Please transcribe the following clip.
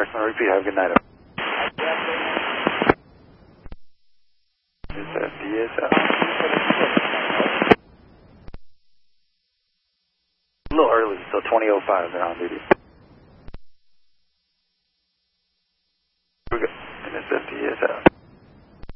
Jackson, repeat. Have a good night. DSL. A little early, so 20:05 they're on duty.